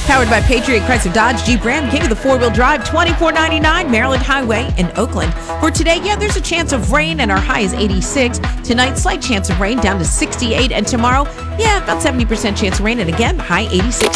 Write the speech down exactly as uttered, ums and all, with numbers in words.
Powered by Patriot Chrysler Dodge Jeep Ram, king of the four-wheel drive, twenty-four ninety-nine Maryland Highway in Oakland. For today, yeah, there's a chance of rain and our high is eighty-six. Tonight, slight chance of rain down to sixty-eight. And tomorrow, yeah, about seventy percent chance of rain and again, high eighty-six.